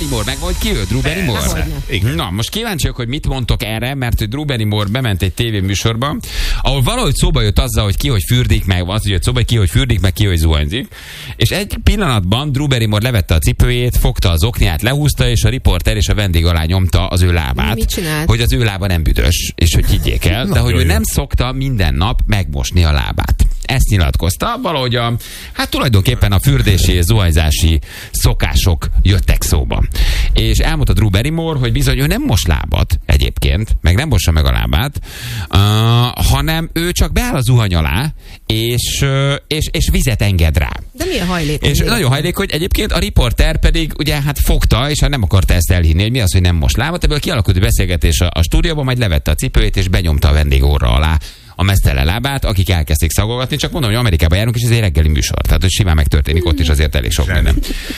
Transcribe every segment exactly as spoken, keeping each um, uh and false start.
Barrymore, meg vagy ki ő, Drew Barrymore? Na, most kíváncsiak, hogy mit mondtok erre, mert hogy Drew Barrymore bement egy tévéműsorba, ahol valahogy szóba jött azzal, hogy ki, hogy fürdik meg, az, hogy jött szóba, hogy ki, hogy fürdik meg, ki, hogy zuhanyzik. És egy pillanatban Drew Barrymore levette a cipőjét, fogta az okniát, lehúzta, és a riporter és a vendég alá nyomta az ő lábát. Mit csinált? Hogy az ő lába nem büdös, és hogy higgyék el, de hogy ő nem szokta minden nap megmosni a lábát. Ezt nyilatkozta, valahogy a, hát tulajdonképpen a fürdési és zuhanyzási szokások jöttek szóba. És elmondta Drew Barrymore, hogy bizony ő nem mos lábat egyébként, meg nem mossa meg a lábát, uh, hanem ő csak beáll a zuhany alá, és, uh, és, és vizet enged rá. De milyen hajlékony? És nagyon hajlékony, egyébként a riporter pedig ugye hát fogta, és hát nem akarta ezt elhinni, hogy mi az, hogy nem mos lábat, ebből kialakult egy beszélgetés a, a stúdióban, majd levette a cipőjét, és benyomta a vendég orra alá a mesztelen lábát, akik elkezdték szagolgatni, csak mondom, hogy Amerikában járunk, és ez egy reggeli műsor. Tehát, hogy simán megtörténik ott is azért elég sok minden.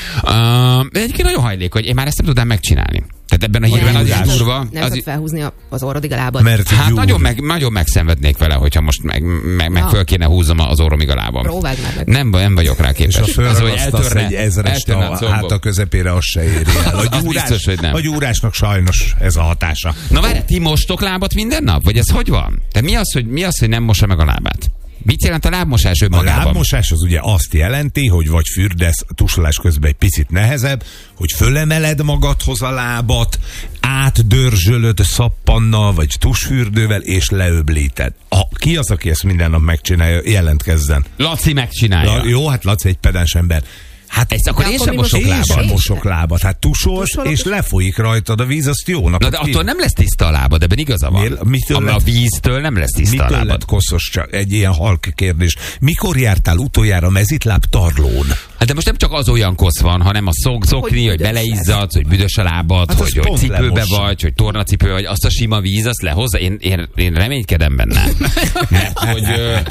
Uh, egyébként nagyon hajlékony, én már ezt nem tudnám megcsinálni. Tehát ebben a hírben az is durva. Nem tudod felhúzni az orrodig a lábad. Mert hát nagyon, meg, nagyon megszenvednék vele, hogyha most meg, meg, meg föl kéne húzom az orromig a lábam. Próbáld már meg. Nem, nem vagyok rá képes. És ha fölragasztasz egy ezerest a háta közepére, az se éri el. A, gyúrás, biztos, hogy nem. A gyúrásnak sajnos ez a hatása. Na várj, ti mostok lábat minden nap? Vagy ez hogy van? De mi az, hogy, mi az, hogy nem mossa meg a lábát? Mit jelent a lábmosás önmagában? A lábmosás az ugye azt jelenti, hogy vagy fürdesz tusolás közben egy picit nehezebb, hogy fölemeled magadhoz a lábat, átdörzsölöd szappannal, vagy tusfürdővel, és leöblíted. A, ki az, aki ezt minden nap megcsinálja? Jelentkezzen. Laci megcsinálja. La, jó, hát Laci egy pedens ember. Hát ezt akkor én sem mosok lábat. lábat. Én mosok lábat. Hát tusolsz, Tusolok, és lefolyik rajtad a víz, azt jó napot. Na de attól nem lesz tiszta a lábad, ebben igaza van. Mitől a, a víztől nem lesz tiszta mitől a lábad. lett koszos, csak egy ilyen halk kérdés. Mikor jártál utoljára mezitláb tarlón? Hát de most nem csak az olyan kosz van, hanem a szok, szokni, hogy, hogy beleizzadsz, hogy büdös a lábad, hát hogy, hogy cipőbe lemossa. Vagy, hogy tornacipő vagy, azt a sima víz, azt lehozza. Én, én, én reménykedem benne. mert, hogy,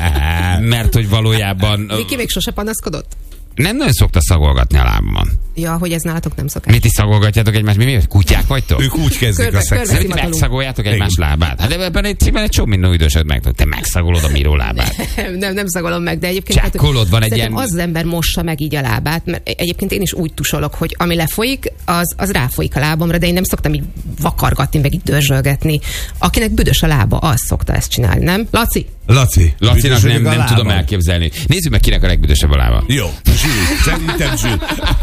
mert hogy valójában... Viki még sose panaszkodott? Nem nagyon szokta szagolgatni a lábamon. Ja, hogy ez nálatok nem szokás. Mit is szagolgatjátok egymást? Mi, mi? Kutyák vagytok? Ők úgy kezdik körbe, a szexet. körbe Megszagoljátok egymás lábát. Hát ebben egy címben egy csomó minden üdösöd meg. Te megszagolod a Miró lábát. Nem, nem, nem szagolom meg, de egyébként... Csákolod, van egy ilyen... az ember mossa meg így a lábát, mert egyébként én is úgy tusolok, hogy ami lefolyik, az, az ráfolyik a lábamra, de én nem szoktam így vakargatni, meg így dörzsölgetni. Akinek büdös a lába, az szokta ezt csinálni, nem? Laci? Laci. Lacinak nem, nem tudom elképzelni. Nézzük meg, kinek a legbüdösebb a lába. Jó. Zsül. Szerintem Zsül.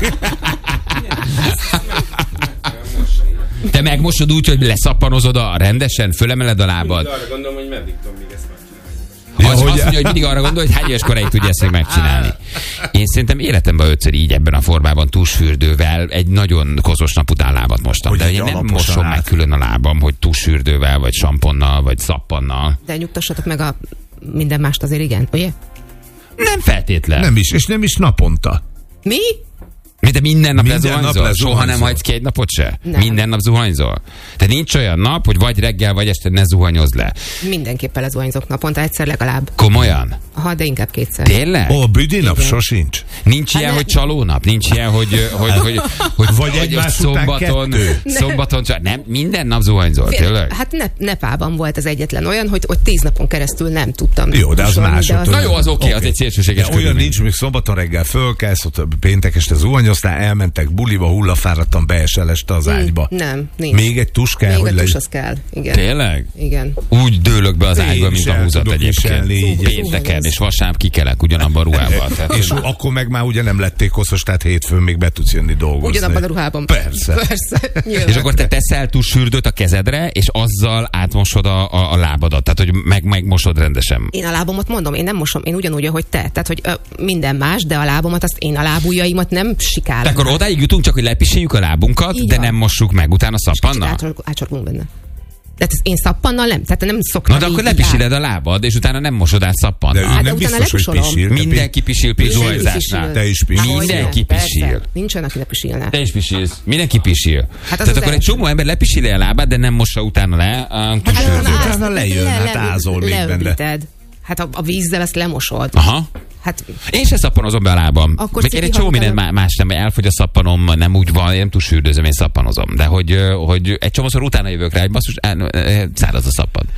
Te megmosod úgy, hogy leszappanozod a rendesen, fölemeled a lábad. Mindig arra gondolom, hogy meddig tudom még ezt megcsinálni. Ja, az, hogy... azt mondja, hogy mindig arra gondol, hogy hány éves koráig tudja ezt megcsinálni. Én szerintem életemben ötször így ebben a formában tusfürdővel egy nagyon kozos nap után lábat mostam. Hogy de én nem mosom át. Meg külön a lábam, hogy tusfürdővel, vagy samponnal, vagy szappannal. De nyugtassatok meg a minden mást azért igen, ugye? Nem feltétlen. Nem is, és nem is naponta. Mi? Mi, de minden nap minden lezuhanyzol? Nap Soha nem hagysz ki egy napot se? Nem. Minden nap zuhanyzol? De nincs olyan nap, hogy vagy reggel, vagy este ne zuhanyozz le. Mindenképpen lezuhanyzok naponta, egyszer legalább. Komolyan? Aha, de inkább kétszer. Tényleg? Ó, büdi nap sosincs. Nincs ilyen, hogy csalónap? Nincs ilyen, hogy, hogy, hogy, hogy, vagy hogy, hogy szombaton, kettő. szombaton, csak nem, minden nap zuhanyzol, tényleg? Hát ne, Nepában volt az egyetlen olyan, hogy, hogy tíz napon keresztül nem tudtam. Jó, de az másod. Na jó, az oké, okay, okay. Az egy szélsőséges körülmény. Olyan nincs, még szombaton reggel fölkelsz, ott péntek este zuhanyoztál, elmentek buliba, hullafáradtan beesel este az ágyba. Nem, nincs. Még egy tus kell, Még hogy egy tus legy... az kell, igen. Tényleg? Igen. Úgy dőlök be az ágyba, mint a húzat egyébként. Viselni, pénteken, és vasárnap kikelek ugyanabban a ruhában. Tehát, és akkor meg már ugye nem lették koszos, tehát hétfőn még be tudsz jönni dolgozni. Ugyanabban a ruhában. Persze. Persze. És akkor te teszel tusfürdőt a kezedre, és azzal átmosod a, a, a lábadat. Tehát, hogy meg, megmosod rendesen. Én a lábamat mondom, én nem mosom, én ugyanúgy, ahogy te. Tehát, hogy ö, minden más, de a lábamat, azt én a lábujjaimat nem sikálom. Tehát akkor odáig jutunk, csak hogy lepisiljük a lábunkat, így de van. Nem mossuk meg utána szappannal. Átsorgunk benne. Tehát én szappannal nem, tehát nem szoktam. Na de akkor lepisiled a lábad, és utána nem mosod át szappannal. De ő hát nem biztos, hogy pisil. Mindenki pisil zuhanyzásnál. Te is pisil. Mindenki pisil. Nincs olyan, aki ne pisilne. Te is pisilsz. Mindenki pisil. Hát tehát akkor egy csomó ember lepisili a lábát, de nem mossa utána le a tusfürdőt. Hát utána lejön, hát ázol még benne. Hát a, a vízzel ezt lemosod. Aha. Hát, én se szappanozom be a lábam. Még én egy csomó minden más nem, elfogy a szappanom, nem úgy van, én nem tusfürdőzöm, én szappanozom. De hogy, hogy egy csomószor utána jövök rá, hogy basszus, száraz a szappan.